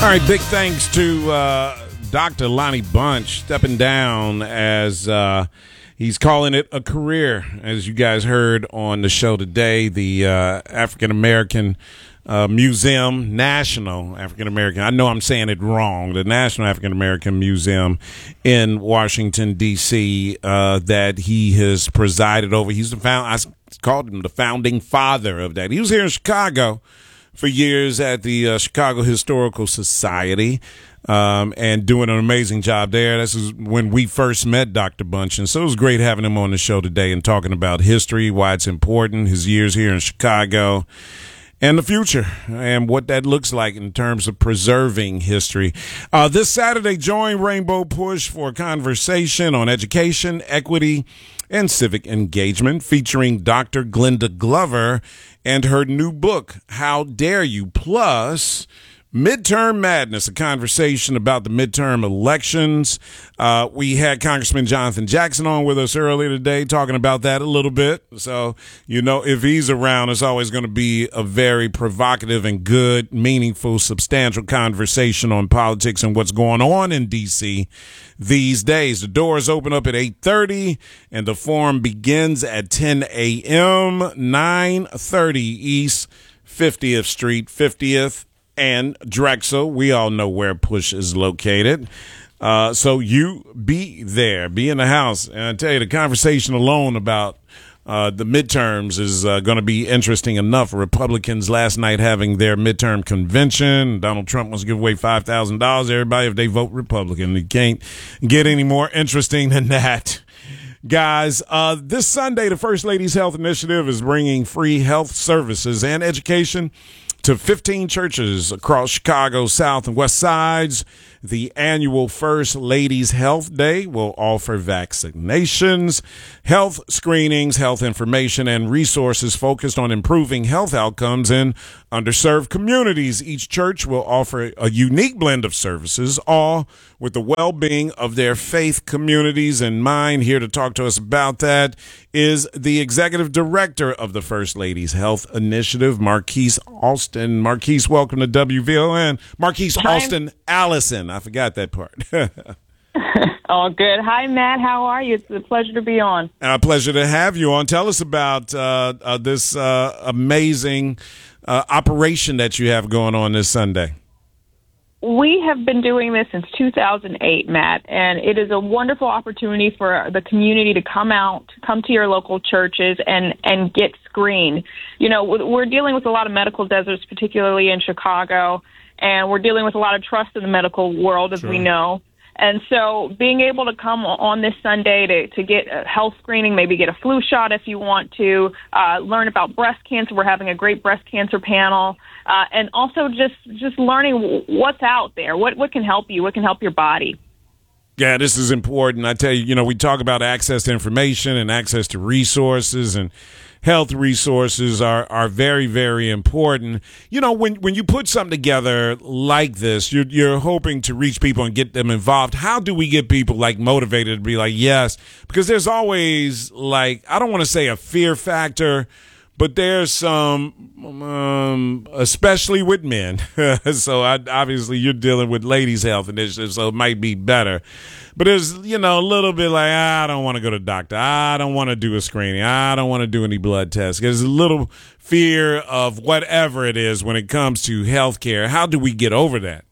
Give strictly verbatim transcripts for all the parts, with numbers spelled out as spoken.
All right, big thanks to uh, Doctor Lonnie Bunch stepping down as uh, he's calling it a career. As you guys heard on the show today, the uh, African American uh, Museum, National African American, I know I'm saying it wrong, the National African American Museum in Washington, D C, uh, that he has presided over. He's the found, I called him the founding father of that. He was here in Chicago for years at the uh, Chicago Historical Society, um, and doing an amazing job there. This is when we first met Doctor Bunch, and so it was great having him on the show today and talking about history, why it's important, his years here in Chicago, and the future, and what that looks like in terms of preserving history. Uh, this Saturday, join Rainbow Push for a conversation on education, equity, and civic engagement, featuring Doctor Glenda Glover and her new book, How Dare You, plus Midterm Madness, a conversation about the midterm elections. Uh, we had Congressman Jonathan Jackson on with us earlier today talking about that a little bit. So, you know, if he's around, it's always going to be a very provocative and good, meaningful, substantial conversation on politics and what's going on in D C these days. The doors open up at eight thirty and the forum begins at ten a.m., nine thirty East fiftieth Street, fiftieth and Drexel. We all know where Push is located. Uh, so you be there, be in the house. And I tell you, the conversation alone about uh, the midterms is uh, going to be interesting enough. Republicans last night having their midterm convention. Donald Trump wants to give away five thousand dollars to everybody if they vote Republican. You can't get any more interesting than that. Guys, uh, this Sunday, the First Lady's Health Initiative is bringing free health services and education to fifteen churches across Chicago's South and West Sides. The annual First Ladies Health Day will offer vaccinations, health screenings, health information, and resources focused on improving health outcomes in underserved communities. Each church will offer a unique blend of services, all with the well-being of their faith communities in mind. Here to talk to us about that is the executive director of the First Ladies Health Initiative, Marquise Alston. Marquise, welcome to W V O N. Marquise Hi. Alston Allison. I forgot that part. All good. Hi, Matt. How are you? It's a pleasure to be on. A pleasure to have you on. Tell us about uh, uh, this uh, amazing uh, operation that you have going on this Sunday. We have been doing this since two thousand eight, Matt, and it is a wonderful opportunity for the community to come out, come to your local churches and, and get screened. You know, we're dealing with a lot of medical deserts, particularly in Chicago, and we're dealing with a lot of trust in the medical world, as Sure. we know. And so being able to come on this Sunday to, to get a health screening, maybe get a flu shot if you want to, uh, learn about breast cancer. We're having a great breast cancer panel. Uh, and also just, just learning what's out there, what, what can help you, what can help your body. Yeah, this is important. I tell you, you know, we talk about access to information and access to resources, and health resources are, are very, very important. You know, when, when you put something together like this, you're, you're hoping to reach people and get them involved. How do we get people like motivated to be like, yes, because there's always like, I don't want to say a fear factor, but there's some, um, especially with men. So I, obviously you're dealing with ladies' health initiatives, so it might be better. But there's, you know, a little bit like, I don't want to go to the doctor. I don't want to do a screening. I don't want to do any blood tests. There's a little fear of whatever it is when it comes to health care. How do we get over that?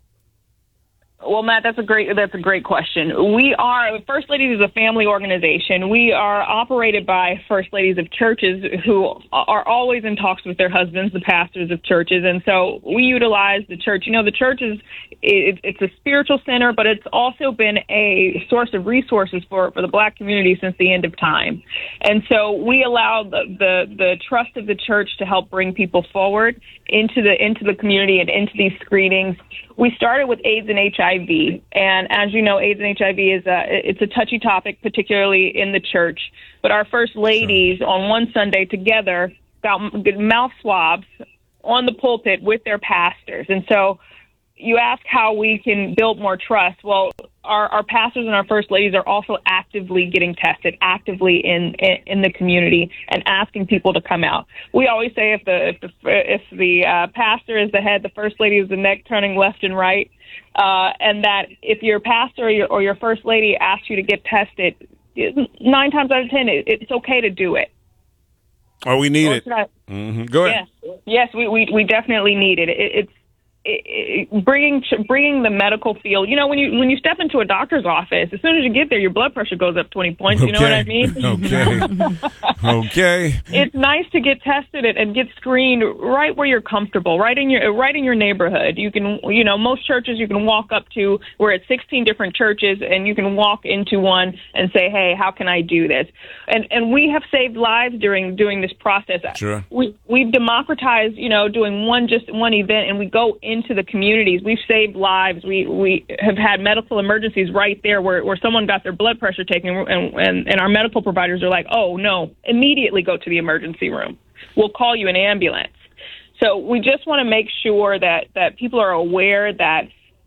Well, Matt, that's a great that's a great question. We are First Ladies is a family organization. We are operated by First Ladies of churches who are always in talks with their husbands, the pastors of churches, and so we utilize the church. You know, the church is it, it's a spiritual center, but it's also been a source of resources for for the Black community since the end of time. And so we allow the the, the trust of the church to help bring people forward into the into the community and into these screenings. We started with AIDS and H I V, and as you know, AIDS and H I V is a it's a touchy topic, particularly in the church. But our First Ladies sure. on one Sunday together got mouth swabs on the pulpit with their pastors. And so you ask how we can build more trust. Well, our, our pastors and our first ladies are also actively getting tested, actively in, in, in the community and asking people to come out. We always say if the if the, if the uh, pastor is the head, the first lady is the neck, turning left and right, uh, and that if your pastor or your, or your first lady asks you to get tested, nine times out of ten, it, it's okay to do it. Oh, we need Or it. I, Mm-hmm. Go ahead. Yes, yes, we, we, we definitely need it. it it's It, it, bringing bringing the medical field. You know, when you when you step into a doctor's office, as soon as you get there, your blood pressure goes up twenty points. Okay. You know what I mean? Okay. Okay. It's nice to get tested and get screened right where you're comfortable, right in your right in your neighborhood. You can, you know, most churches you can walk up to. We're at sixteen different churches, and you can walk into one and say, "Hey, how can I do this?" And and we have saved lives during doing this process. Sure. We we've democratized, you know, doing one just one event, and we go into the communities. We've saved lives. We we have had medical emergencies right there where, where someone got their blood pressure taken, and, and, and our medical providers are like, oh, no, immediately go to the emergency room. We'll call you an ambulance. So we just want to make sure that, that people are aware that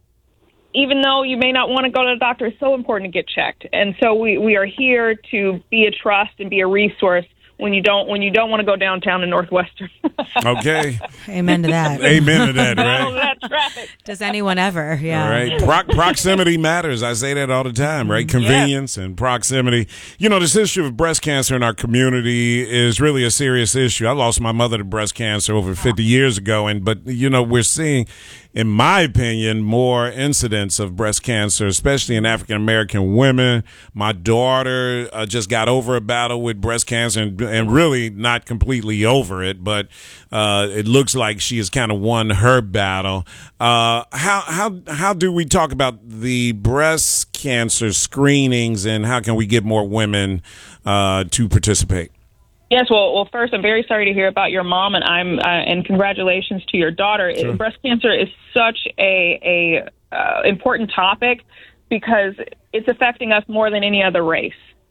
even though you may not want to go to the doctor, it's so important to get checked. And so we, we are here to be a trust and be a resource when you don't when you don't want to go downtown to Northwestern. Okay. Amen to that. Amen to that, right? Oh, that's right. Does anyone ever? Yeah. All right. Pro- proximity matters. I say that all the time, right? Convenience and proximity. You know, this issue of breast cancer in our community is really a serious issue. I lost my mother to breast cancer over fifty years ago, and but you know, we're seeing, in my opinion, more incidents of breast cancer, especially in African American women. My daughter uh, just got over a battle with breast cancer, and, and really not completely over it, but uh, it looks like she has kind of won her battle. Uh, how how how do we talk about the breast cancer screenings, and how can we get more women uh, to participate? Yes, well, well, first, I'm very sorry to hear about your mom, and I'm uh, and congratulations to your daughter. Sure. Breast cancer is such a a uh, important topic because it's affecting us more than any other race.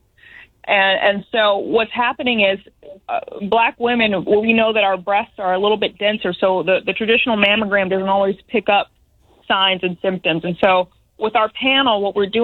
And and so what's happening is uh, black women, well, we know that our breasts are a little bit denser, so the, the traditional mammogram doesn't always pick up signs and symptoms. And so with our panel, what we're doing